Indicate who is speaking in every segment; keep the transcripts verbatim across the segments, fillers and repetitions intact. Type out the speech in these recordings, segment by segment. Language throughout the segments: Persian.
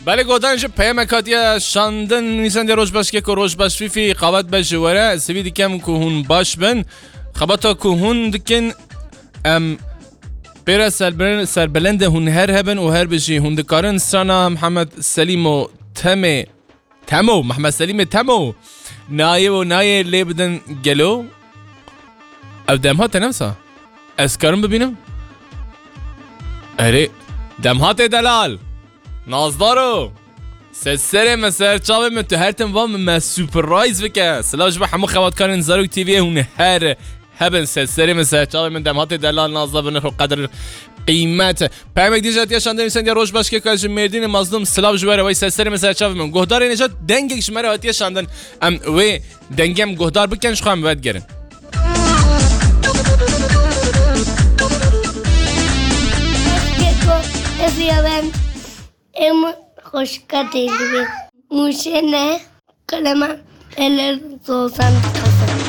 Speaker 1: بله گودانش پیامکاتی شاندن نیسان روش باش که روش باش فی فی قوت بجواره سوی دیکم که هون باش بن خباتا که هون دکن ام برا سر سر بلند هون هر هبن و هر بجی هون دکارن سرانا محمد سلیم و تمه تمو محمد سلیم تمو نایه و نایه لی بدن گلو او دمها تنمسا اسکارم ببینم اره دمها تی دلال نازدارو سسر مسر چاوه من تو هر تنوام من سوپرایز بکن سلاج به همو خوادکارن زاروک تیوی هون هر هبن سسر مسر چاوه من دمها تی دلال نازدار بنخو قدر قیمت پیامک دیجات یا شاندر میسن یا روش باش که کاج مردین مظلوم سلاو جواره وای سسر مسر چاوه من گهدار نجات دنگش شماره هاتیه شاندن ام و دنگم گهدار بکنش خواهم باید گرن
Speaker 2: افیابن ام خوشکتی بی موشه نه کلمه الر زوزن کسر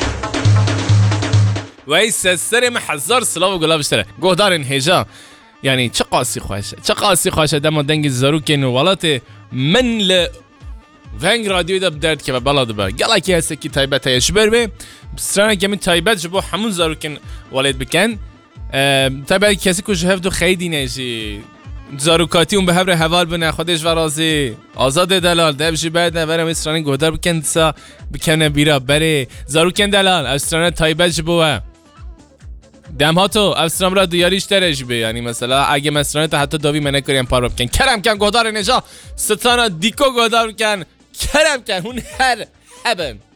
Speaker 1: وای سسر محذر سلاو گلاب اشتره گهدارن هجا یعنی چه قاسی خواهشه چه قاسی خواهشه دم دنگ زاروکن ولات من ل ونگ رادیو دا بدرد که بلاد بر گلا کی هست کی تایبت هیش بر به سرانه کمی تایبت جبو همون زاروکن ولید بکن تایبت کسی که جهف دو خیلی نشی زاروکاتی اون به هر حوال بنه خودش ورازی آزاد دلال دبشی بعد نبرم استرانه گودار بکن سا بکنه بیرا بره زاروکن دلال استرانه تایبت جبوه دم ها تو استرام را دیاریش درش به یعنی مثلا اگه مثلا تا حتی داوی منه کریم پار بکن کرم کن گودار نجا ستانا دیکو گودار کن کرم کن اون هر هبن